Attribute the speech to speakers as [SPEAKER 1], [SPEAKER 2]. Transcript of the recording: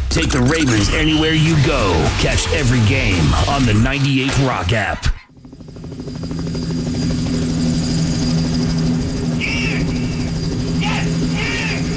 [SPEAKER 1] Take the Ravens anywhere you go. Catch every game on the 98 Rock app.